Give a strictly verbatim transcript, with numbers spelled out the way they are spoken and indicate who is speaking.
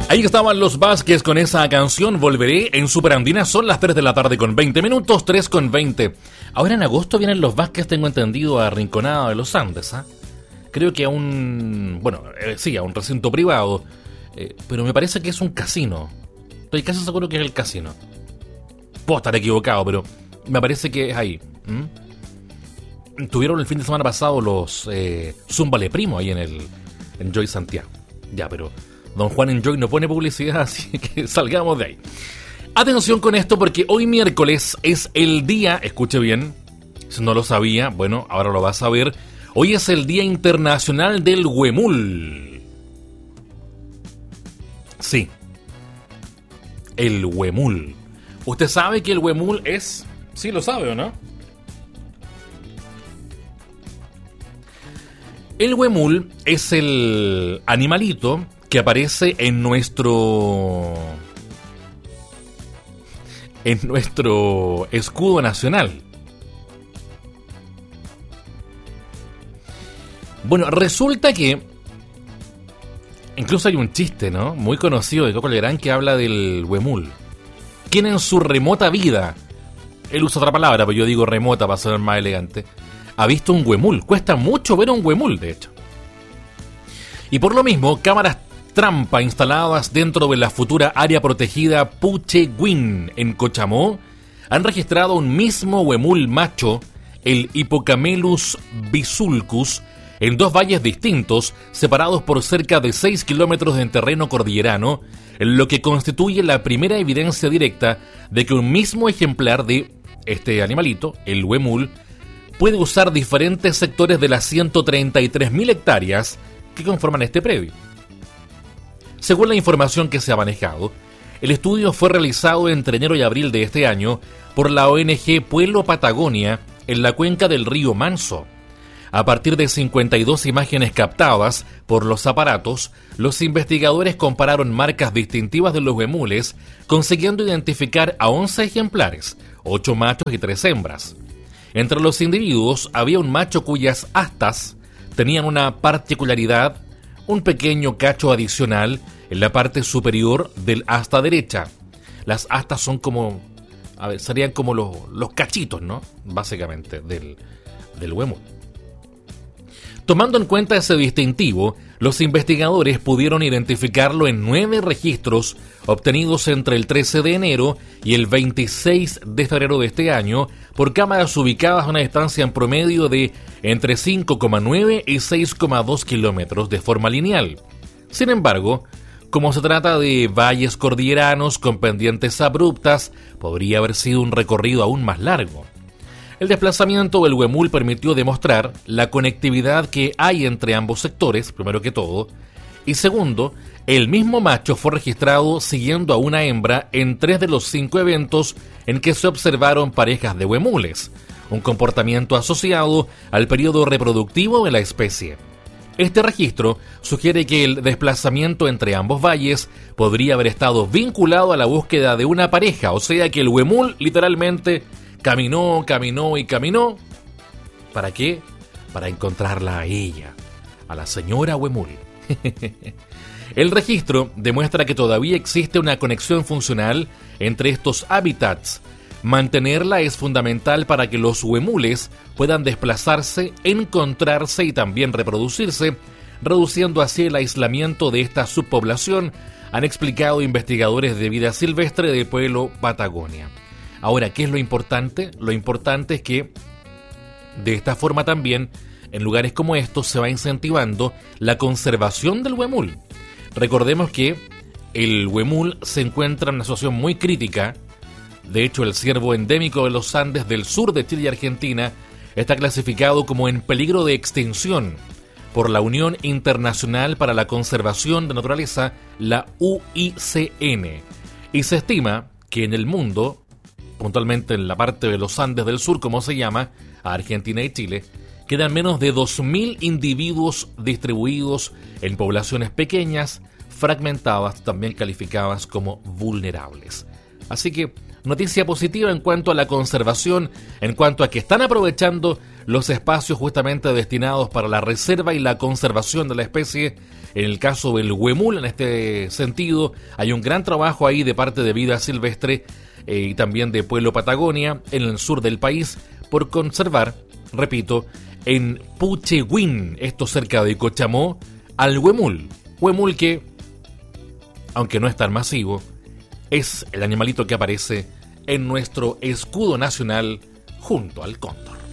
Speaker 1: Ahí estaban los Vázquez con esa canción Volveré en Superandina. Son las tres de la tarde con veinte minutos, tres con veinte. Ahora en agosto vienen los Vázquez, tengo entendido, a Rinconada de los Andes, ¿ah? ¿eh? Creo que a un... bueno, eh, sí, a un recinto privado. Eh, pero me parece que es un casino. Estoy casi seguro que es el casino. Puedo estar equivocado, pero me parece que es ahí. ¿Mm? Tuvieron el fin de semana pasado los eh, Zúmbale Primo ahí en el en Joy Santiago. Ya, pero don Juan Enjoy no pone publicidad, así que salgamos de ahí. Atención con esto porque hoy miércoles es el día, escuche bien, si no lo sabía, bueno, ahora lo vas a saber. Hoy es el Día Internacional del Huemul. Sí, el huemul. ¿Usted sabe que el huemul es? Sí, lo sabe, ¿o no? El huemul es el animalito que aparece en nuestro en nuestro escudo nacional. Bueno, resulta que incluso hay un chiste, ¿no? Muy conocido de Coco Legrand que habla del huemul. Quien en su remota vida, él usa otra palabra, pero yo digo remota para ser más elegante, ha visto un huemul. Cuesta mucho ver un huemul, de hecho. Y por lo mismo, cámaras trampa instaladas dentro de la futura área protegida Pucheguín en Cochamó han registrado un mismo huemul macho, el Hippocamelus bisulcus, en dos valles distintos, separados por cerca de seis kilómetros en terreno cordillerano, lo que constituye la primera evidencia directa de que un mismo ejemplar de este animalito, el huemul, puede usar diferentes sectores de las ciento treinta y tres mil hectáreas que conforman este predio. Según la información que se ha manejado, el estudio fue realizado entre enero y abril de este año por la O N G Pueblo Patagonia en la cuenca del río Manso. A partir de cincuenta y dos imágenes captadas por los aparatos, los investigadores compararon marcas distintivas de los huemules, consiguiendo identificar a once ejemplares, ocho machos y tres hembras. Entre los individuos había un macho cuyas astas tenían una particularidad, un pequeño cacho adicional en la parte superior del asta derecha. Las astas son como, a ver, serían como los, los cachitos, ¿no? Básicamente, del, del huemul. Tomando en cuenta ese distintivo, los investigadores pudieron identificarlo en nueve registros obtenidos entre el trece de enero y el veintiséis de febrero de este año por cámaras ubicadas a una distancia en promedio de entre cinco coma nueve y seis coma dos kilómetros de forma lineal. Sin embargo, como se trata de valles cordilleranos con pendientes abruptas, podría haber sido un recorrido aún más largo. El desplazamiento del huemul permitió demostrar la conectividad que hay entre ambos sectores, primero que todo, y segundo, el mismo macho fue registrado siguiendo a una hembra en tres de los cinco eventos en que se observaron parejas de huemules, un comportamiento asociado al periodo reproductivo de la especie. Este registro sugiere que el desplazamiento entre ambos valles podría haber estado vinculado a la búsqueda de una pareja, o sea que el huemul literalmente caminó, caminó y caminó. ¿Para qué? Para encontrarla a ella, a la señora huemul. El registro demuestra que todavía existe una conexión funcional entre estos hábitats. Mantenerla es fundamental para que los huemules puedan desplazarse, encontrarse y también reproducirse, reduciendo así el aislamiento de esta subpoblación, han explicado investigadores de vida silvestre de Pueblo Patagonia. Ahora, ¿qué es lo importante? Lo importante es que de esta forma también, en lugares como estos, se va incentivando la conservación del huemul. Recordemos que el huemul se encuentra en una situación muy crítica. De hecho, el ciervo endémico de los Andes del sur de Chile y Argentina está clasificado como en peligro de extinción por la Unión Internacional para la Conservación de Naturaleza, la U I C N. Y se estima que en el mundo, puntualmente en la parte de los Andes del sur, como se llama, a Argentina y Chile, quedan menos de dos mil individuos distribuidos en poblaciones pequeñas, fragmentadas, también calificadas como vulnerables. Así que, noticia positiva en cuanto a la conservación, en cuanto a que están aprovechando los espacios justamente destinados para la reserva y la conservación de la especie. En el caso del huemul, en este sentido, hay un gran trabajo ahí de parte de Vida Silvestre eh, y también de Pueblo Patagonia, en el sur del país, por conservar, repito, en Puchehuín, esto cerca de Cochamó, al huemul. Huemul que, aunque no es tan masivo, es el animalito que aparece en nuestro escudo nacional junto al cóndor.